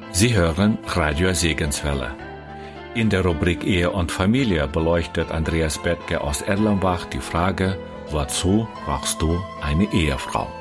Sie hören Radio Segenswelle. In der Rubrik Ehe und Familie beleuchtet Andreas Bettke aus Erlenbach die Frage: Wozu brauchst du eine Ehefrau?